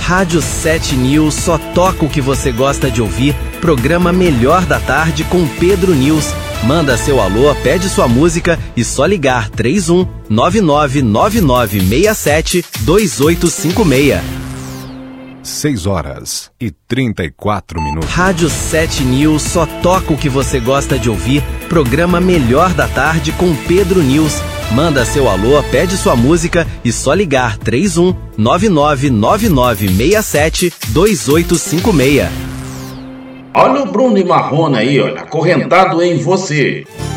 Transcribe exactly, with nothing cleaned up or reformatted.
Rádio sete News só toca o que você gosta de ouvir. Programa Melhor da Tarde com Pedro News. Manda seu alô, pede sua música e só ligar três um nove nove nove nove seis sete dois oito cinco seis. seis horas e trinta e quatro minutos. Rádio sete News só toca o que você gosta de ouvir. Programa Melhor da Tarde com Pedro News. Manda seu alô, pede sua música e só ligar três um nove nove nove nove seis sete dois oito cinco seis. Olha o Bruno e Marrone aí, olha, acorrentado em você.